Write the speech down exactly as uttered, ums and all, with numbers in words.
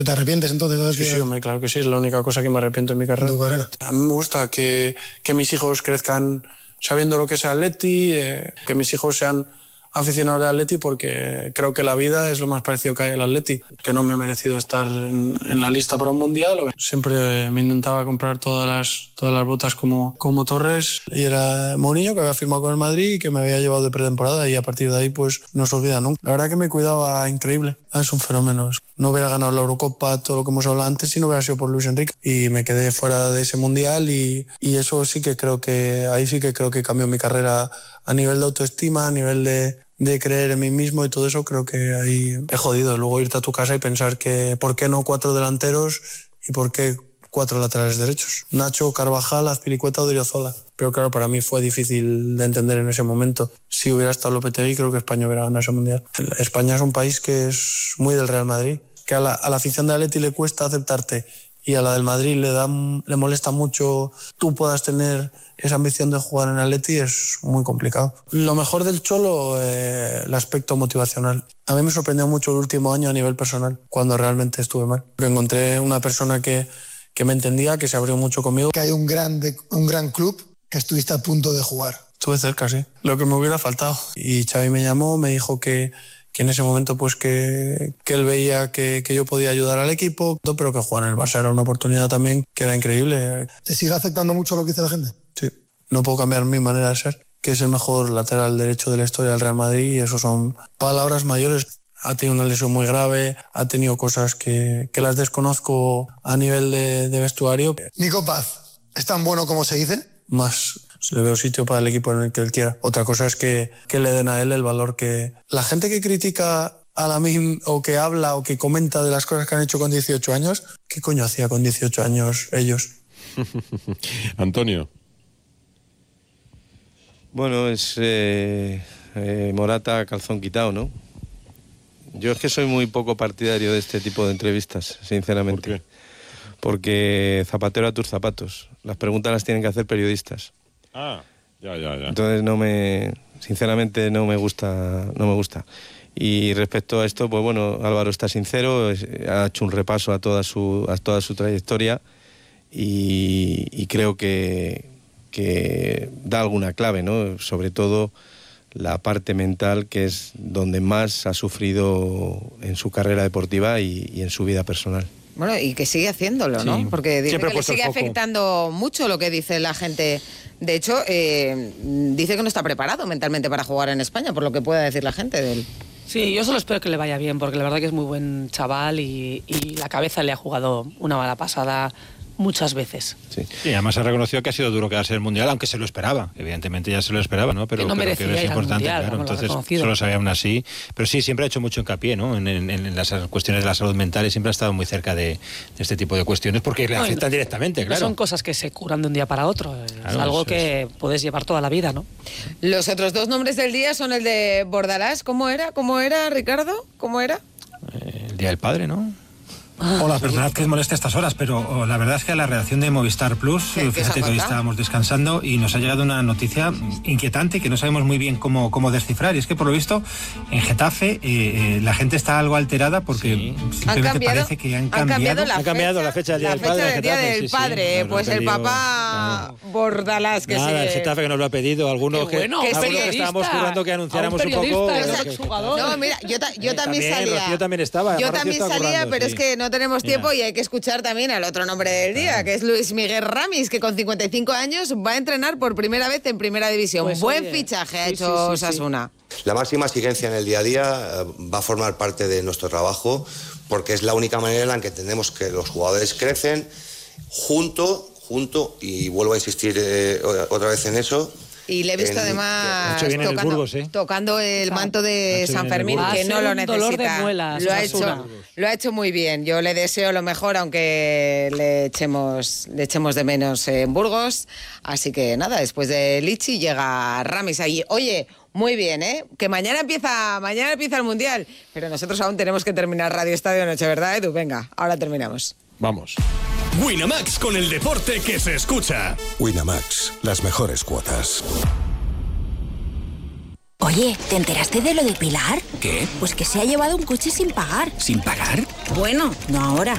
¿Te arrepientes entonces? ¿Sabes Sí, que... sí, hombre, claro que sí, es la única cosa que me arrepiento en mi carrera. ¿Tu carrera? A mí me gusta que, que mis hijos crezcan sabiendo lo que es el Atleti, eh, que mis hijos sean aficionados al Atleti, porque creo que la vida es lo más parecido que hay al Atleti. Que no me he merecido estar en, en la lista para un mundial. Siempre me intentaba comprar todas las, todas las botas como, como Torres, y era Mourinho, que había firmado con el Madrid y que me había llevado de pretemporada, y a partir de ahí pues no se olvida nunca. La verdad que me cuidaba increíble. Es un fenómeno. No hubiera ganado la Eurocopa, todo lo que hemos hablado antes, si no hubiera sido por Luis Enrique. Y me quedé fuera de ese mundial, y, y eso sí que creo que, ahí sí que creo que cambió mi carrera a nivel de autoestima, a nivel de, de creer en mí mismo y todo eso. Creo que ahí he jodido. Luego irte a tu casa y pensar que ¿por qué no cuatro delanteros y por qué cuatro laterales derechos? Nacho, Carvajal, Azpilicueta o Odriozola. Pero claro, para mí fue difícil de entender en ese momento. Si hubiera estado Lopetegui, creo que España hubiera ganado ese mundial. España es un país que es muy del Real Madrid, que a la, a la afición de Atleti le cuesta aceptarte, y a la del Madrid le da, le molesta mucho tú puedas tener esa ambición de jugar en Atleti. Es muy complicado. Lo mejor del Cholo, eh, el aspecto motivacional. A mí me sorprendió mucho el último año a nivel personal, cuando realmente estuve mal. Encontré una persona que, que me entendía, que se abrió mucho conmigo. Que hay un gran, un gran club que estuviste a punto de jugar. Estuve cerca, sí. Lo que me hubiera faltado. Y Xavi me llamó, me dijo que, que en ese momento pues que, que él veía que, que yo podía ayudar al equipo, pero que jugar en el Barça era una oportunidad también que era increíble. ¿Te sigue afectando mucho lo que dice la gente? Sí. No puedo cambiar mi manera de ser, que es el mejor lateral derecho de la historia del Real Madrid, y eso son palabras mayores. Ha tenido una lesión muy grave, ha tenido cosas que, que las desconozco a nivel de, de vestuario. Nico Paz, ¿es tan bueno como se dice? Más le veo sitio para el equipo en el que él quiera. Otra cosa es que, que le den a él el valor que... La gente que critica a Lamine, o que habla o que comenta de las cosas que han hecho con dieciocho años, ¿qué coño hacía con dieciocho años ellos? Antonio. Bueno, es eh, eh, Morata calzón quitado, ¿no? Yo es que soy muy poco partidario de este tipo de entrevistas, sinceramente. ¿Por qué? Porque zapatero a tus zapatos. Las preguntas las tienen que hacer periodistas. Ah, ya, ya, ya. Entonces no me... Sinceramente no me gusta, no me gusta. Y respecto a esto, pues bueno, Álvaro está sincero, ha hecho un repaso a toda su, a toda su trayectoria, y, y creo que, que da alguna clave, ¿no? Sobre todo la parte mental, que es donde más ha sufrido en su carrera deportiva y, y en su vida personal. Bueno, y que sigue haciéndolo, ¿no? Sí. Porque dice Siempre que ha le puesto el sigue foco. afectando mucho lo que dice la gente. De hecho, eh, dice que no está preparado mentalmente para jugar en España, por lo que pueda decir la gente de él. Sí, yo solo espero que le vaya bien, porque la verdad que es muy buen chaval, y, y la cabeza le ha jugado una mala pasada muchas veces. Sí. Y además ha reconocido que ha sido duro quedarse en el Mundial, aunque se lo esperaba. Evidentemente ya se lo esperaba, ¿no? Pero Que no pero merecía que es ir al importante, Mundial, claro. vamos, lo ha Entonces reconocido. solo sabía aún así. Pero sí, siempre ha hecho mucho hincapié, ¿no? En, en, en las cuestiones de la salud mental, y siempre ha estado muy cerca de, de este tipo de cuestiones, porque le No, afectan no, directamente, No claro. son cosas que se curan de un día para otro. Es Claro, algo eso que puedes llevar toda la vida, ¿no? Los otros dos nombres del día son el de Bordalás. ¿Cómo era? ¿Cómo era, Ricardo? ¿Cómo era? Eh, el Día del Padre, ¿no? Hola, perdonad que os moleste a estas horas, pero oh, la verdad es que a la redacción de Movistar Plus, ¿Qué- qué fíjate se ha que hoy contado? estábamos descansando y nos ha llegado una noticia inquietante que no sabemos muy bien cómo, cómo descifrar. Y es que, por lo visto, en Getafe eh, eh, la gente está algo alterada porque Sí. simplemente Han cambiado, parece que han han cambiado... cambiado la Han cambiado la fecha del Día la del Padre fecha en Día Getafe, del sí, sí. Padre. Claro, Pues han el pedido- papá Bordalás, que Nada, sigue... el Getafe que nos lo ha pedido. Algunos Qué bueno, que, un algunos que periodista. estábamos currando que anunciáramos A un, un poco... periodista, bueno, es que- exjugador. No, mira, yo, ta- yo Eh, también, también, salía. Rocío también estaba, Yo además también Rocío está salía, currando, pero sí. es que no tenemos Mira. tiempo y hay que escuchar también al otro nombre del día, que es Luis Miguel Ramis, que con cincuenta y cinco años va a entrenar por primera vez en Primera División. Pues, Buen oye, fichaje ha sí, hecho sí, sí, sí. Osasuna. La máxima exigencia en el día a día eh, va a formar parte de nuestro trabajo, porque es la única manera en la que entendemos que los jugadores crecen junto, junto, y vuelvo a insistir eh, otra vez en eso. Y le he visto En- además Ha hecho bien en el tocando, Burgos, ¿eh? tocando el Ha manto ha de hecho San bien en el Fermín, Burgos. que Va a no ser lo un necesita. dolor de muelas, lo, ha Osasuna. hecho, lo ha hecho muy bien. Yo le deseo lo mejor, aunque le echemos, le echemos de menos en Burgos. Así que nada, después de Lichi llega Ramis ahí. Oye, muy bien, ¿eh? Que mañana empieza, mañana empieza el Mundial. Pero nosotros aún tenemos que terminar Radio Estadio Noche, ¿verdad, Edu? Venga, ahora terminamos. Vamos. Winamax, con el deporte que se escucha. Winamax, las mejores cuotas. Oye, ¿te enteraste de lo de Pilar? ¿Qué? Pues que se ha llevado un coche sin pagar. ¿Sin pagar? Bueno, no ahora,